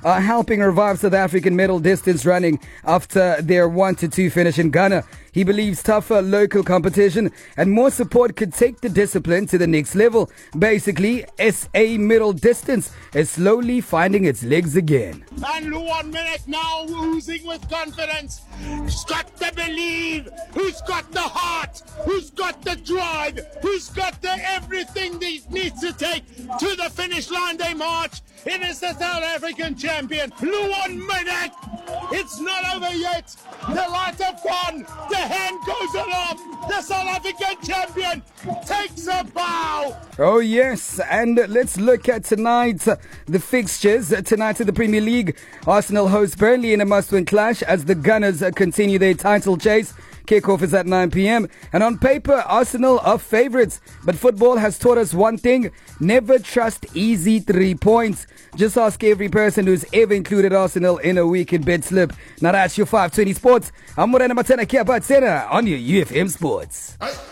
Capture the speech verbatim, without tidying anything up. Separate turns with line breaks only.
are helping revive South African middle distance running after their one to two finish in Ghana. He believes tougher local competition and more support could take the discipline to the next level. Basically, S A middle distance is slowly finding its legs again.
And Luan Menech now oozing with confidence. Who's got the believe? Who's got the heart? Who's got the drive? Who's got the everything they needs to take to the finish line? They march. It is the South African champion, Luan Menech. It's not over yet. The lights have gone. The hand goes aloft. The South African champion takes a bow.
Oh, yes. And let's look at tonight, uh, the fixtures. Uh, tonight in the Premier League, Arsenal hosts Burnley in a must-win clash as the Gunners uh, continue their title chase. Kickoff is at nine p.m. And on paper, Arsenal are favourites. But football has taught us one thing. Never trust easy three points. Just ask every person who's ever included Arsenal in a weekend bet slip. Now that's your five twenty Sports. I'm Morena Matana Kia Batsena on your U F M Sports.